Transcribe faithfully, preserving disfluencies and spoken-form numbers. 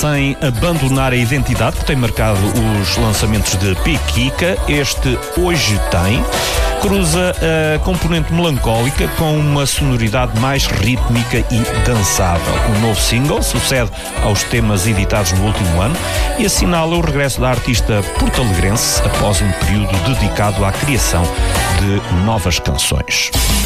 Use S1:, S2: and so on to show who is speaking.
S1: sem abandonar a identidade que tem marcado os lançamentos de Piquica. Este Hoje Tem cruza a componente melancólica com uma sonoridade mais rítmica e dançável. O novo single sucede aos temas editados no último ano e assinala o regresso da artista porto-alegrense após um período dedicado à criação de novas canções.